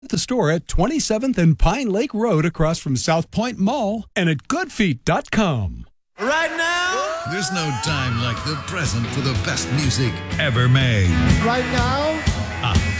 The store at 27th and Pine Lake Road across from South Point Mall and at goodfeet.com. Right now, there's no time like the present for the best music ever made. Right now,